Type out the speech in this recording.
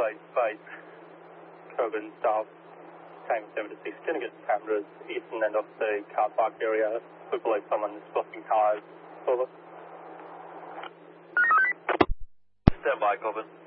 285, Coburn South, Tango 76. Going to get cameras eastern end of the car park area. We believe someone's blocking cars. Over. Stand by, Coburn.